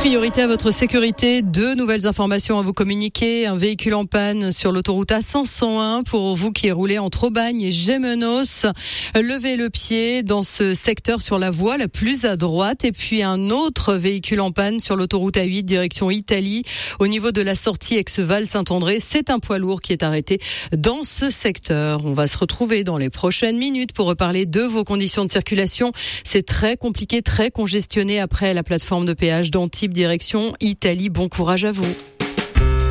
Priorité à votre sécurité, 2 nouvelles informations à vous communiquer. Un véhicule en panne sur l'autoroute A501 pour vous qui roulez entre Aubagne et Gémenos. Levez le pied dans ce secteur sur la voie la plus à droite. Et puis un autre véhicule en panne sur l'autoroute A8 direction Italie. Au niveau de la sortie Aix-Val-Saint-André, c'est un poids lourd qui est arrêté dans ce secteur. On va se retrouver dans les prochaines minutes pour reparler de vos conditions de circulation. C'est très compliqué, très congestionné après la plateforme de péage d'Antibes direction Italie. Bon courage à vous.